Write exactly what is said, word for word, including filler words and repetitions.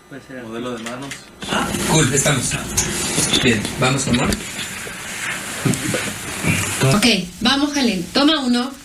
Modelo de manos. Cool, estamos. Bien, vamos, amor. Ok, vamos, Jalen. Toma uno.